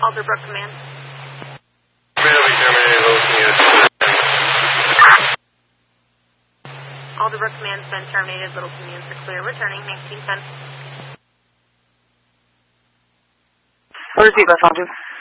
Alderbrook Command. Alderbrook Command's been terminated. Little Command's are clear. Returning 1910. Repeat, Bus 12.